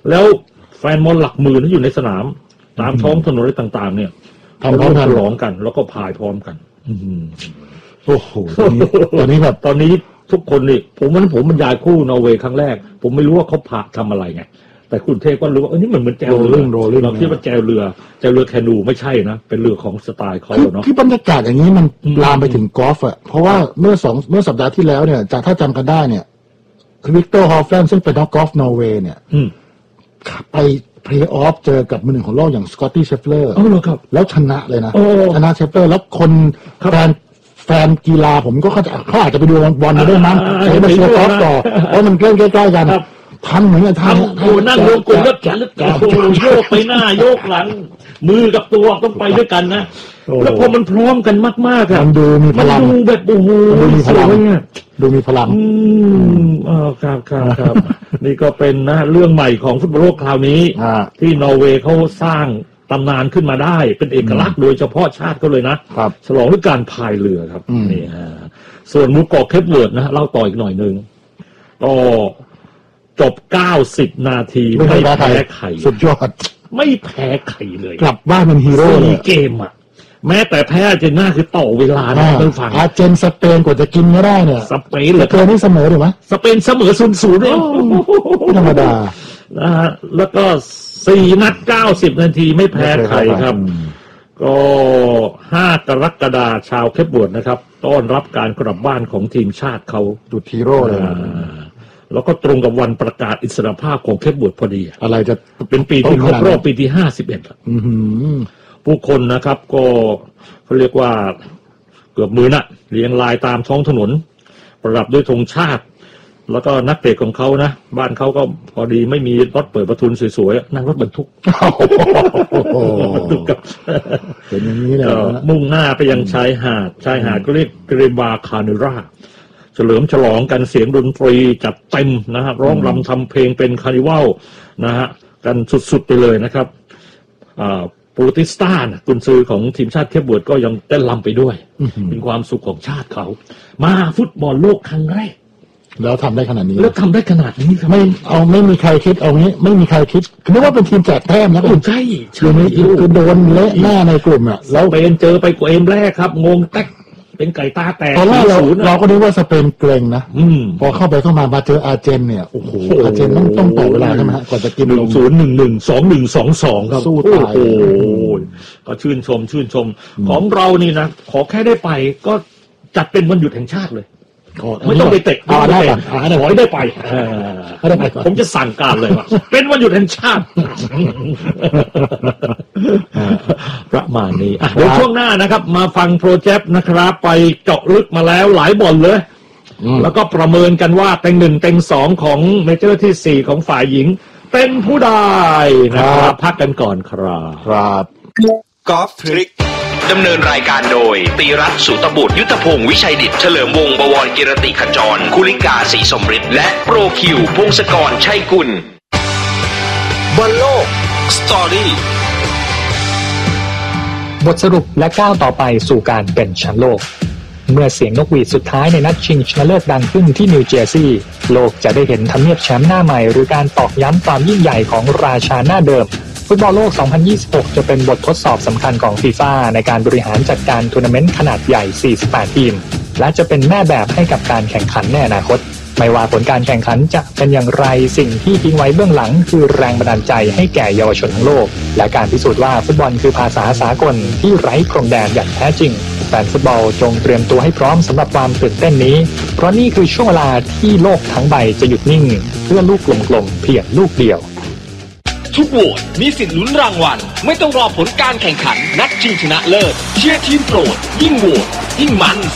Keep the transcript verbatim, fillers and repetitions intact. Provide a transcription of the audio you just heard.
แล้วแฟนบอลหลักหมื่นที่อยู่ในสนามตามท้องถนนอะไรต่างๆเนี่ยทำพร้อมกันฉลองกันแล้วก็พายพร้อมกันโอ้โหตอนนี้แบบตอนนี้ทุกคนนี่ผมวันผมบรรยายคู่นอร์เวย์ครั้งแรกผมไม่รู้ว่าเขาผ่าทำอะไรไงแต่คุณเทพก็รู้ว่าเออนี่เหมือนเหมือนแจวเรือเราคิดว่าแจวเรือแจวเรือแคนูไม่ใช่นะเป็นเรือของสไตล์เขาเนาะคือบรรยากาศอย่างนี้มันลามไปถึงกอล์ฟอ่ะเพราะว่าเมื่อสองเมื่อสัปดาห์ที่แล้วเนี่ยจากถ้าจำกันได้เนี่ยวิกเตอร์ฮอฟแลนด์ซึ่งเป็นนักกอล์ฟนอร์เวย์เนี่ยไปเพลย์ออฟเจอกับมือหนึ่งของโลกอย่างสกอตตี้เชฟเลอร์แล้วชนะเลยนะชนะเชฟเลอร์แล้วคนแฟนแฟนกีฬาผมก็เขาเขาอาจจะไปดูบอลมาด้วยมั้งไปมาเชียร์กอล์ฟต่อเพราะมันใกล้ๆกันทำเหมือนกันทำโอ้นั่งรวมกลุ่มแล้วแขนแล้วโอ้โยกไปหน้าโยกหลังมือกับตัวต้องไปด้วยกันนะแล้วพอมันพร้อมกันมากๆอ่ะมันดูมีพลังมันดูแบบโอ้โหดูมีพลังดูมีพลังอืมอ๋อครับครับครับนี่ก็เป็นนะเรื่องใหม่ของฟุตบอลโลกคราวนี้ที่นอร์เวย์เขาสร้างตำนานขึ้นมาได้เป็นเอกลักษณ์โดยเฉพาะชาติเขาเลยนะฉลองด้วยการพายเรือครับนี่ฮะส่วนหมู่เกาะเคปเวิร์ดนะเล่าต่ออีกหน่อยนึงก็จบเก้าสิบนาทีไม่แพ้ใครสุดยอดไม่แพ้ใครเลยกลับบ้านเป็นฮีโร่เลยเกมอ่ะแม้แต่แพ้อาร์เจนตินาคือต่อเวลานะท่านฟังอาร์เจนสเปนกว่าจะกินก็ได้เนี่ยสเปนเหรอสเปนนี่เสมอหรือไหมสเปนเสมอศูนย์ศูนย์เองไม่ธรรมดานะฮะแล้วก็สี่นัดเก้าสิบนาทีไม่แพ้ใครครับก็ห้ากรกฎาคมชาวเคปเวิร์ดนะครับต้อนรับการกลับบ้านของทีมชาติเขาดุจฮีโร่เลยแล้วก็ตรงกับวันประกาศอิสรภาพของเคปเวิร์ดพอดีอะไรจะเป็นปีที่ครบรอบปีที่ห้าสิบเอ็ดผู้คนนะครับก็เขาเรียกว่าเกือบหมื่นน่ะเรียงรายตามท้องถนนประดับด้วยธงชาติแล้วก็นักเตะของเขานะบ้านเขาก็พอดีไม่มีรถเปิดประทุนสวยๆนั่งรถบรรทุกเป็นอย่างนี้เลยมุ่งหน้าไปยังชายหาดชายหาดก็เรียกเกรบาคาเนราเฉลิมฉลองกันเสียงดนตรีจัดเต็มนะฮะร้องรำทำเพลงเป็นคาร์นิวัลนะฮะกันสุดๆไปเลยนะครับโปรติสตานะกุนซือของทีมชาติเคปเวิร์ดก็ยังเต้นรำไปด้วยเป็นความสุขของชาติเขามาฟุตบอลโลกครั้งแรกแล้วทำได้ขนาดนี้แล้วทำได้ขนาดนี้ไม่เอาไม่มีใครคิดเอางี้ไม่มีใครคิดนึกว่าเป็นทีมแจกแต้มนะคุณใช่คือไม่คือโดนเละหน้าในกลุ่มอ่ะแล้วเป็นเจอไปเกมแรกครับงงแตกเป็นไก่ตาแตกตอนแรกเราเราก็นึกว่าสเปนเกรงนะพอเข้าไปเข้ามามาเจออาร์เจนเนี่ยโอ้โหอาร์เจนต้องต้องต่อเวลาใช่ไหมก่อนจะกินหนึ่งศูนย์หนึ่งหนึ่งสองหนึ่งสองสองครับสู้ตายโอ้โหก็ชื่นชมชื่นชมของเรานี่นะขอแค่ได้ไปก็จัดเป็นวันหยุดแห่งชาติเลยไม่ต้องไปเตะขอได้ขอให้ได้ไปผมจะสั่งการเลยว่าเป็นวันหยุดแห่งชาติประมาณนี้เดี๋ยวช่วงหน้านะครับมาฟังโปรเจกต์นะครับไปเจาะลึกมาแล้วหลายบอลเลยแล้วก็ประเมินกันว่าเต็งหนึ่งเต็งสองของเมเจอร์ที่สี่ของฝ่ายหญิงเป็นผู้ใดนะครับพักกันก่อนครับครับกอล์ฟทริกดำเนินรายการโดยตีรัตน์สุตบุตรยุทธพงศ์วิชัยดิษฐ์เฉลิมวงศ์บวรกิรติขจรคุลิกาศรีสมฤทธิ์และโปรคิวพงศกรชัยกุลบอลโลกสตอรี่บทสรุปและก้าวต่อไปสู่การเป็นแชมป์โลกเมื่อเสียงนกหวีดสุดท้ายในนัดชิงชนะเลิศดังขึ้นที่นิวเจอร์ซีย์โลกจะได้เห็นทำเนียบแชมป์หน้าใหม่หรือการตอกย้ำความยิ่งใหญ่ของราชาหน้าเดิมฟุตบอลโลก สองพันยี่สิบหก จะเป็นบททดสอบสำคัญของฟีฟ่าในการบริหารจัดการทัวร์นาเมนต์ขนาดใหญ่ สี่สิบแปด ทีมและจะเป็นแม่แบบให้กับการแข่งขันในอนาคตไม่ว่าผลการแข่งขันจะเป็นอย่างไรสิ่งที่ทิ้งไว้เบื้องหลังคือแรงบันดาลใจให้แก่เยาวชนทั้งโลกและการพิสูจน์ว่าฟุตบอลคือภาษาสากลที่ไร้พรมแดนอย่างแท้จริงแฟนฟุตบอลจงเตรียมตัวให้พร้อมสำหรับความตื่นเต้นนี้เพราะนี่คือช่วงเวลาที่โลกทั้งใบจะหยุดนิ่งเพื่อลูกกลมๆเพียงลูกเดียวทุกโหวตมีสิทธิ์ลุ้นรางวัลไม่ต้องรอผลการแข่งขันนัดชิงชนะเลิศเชียร์ทีมโปรดยิ่งโหวตยิ่งมัน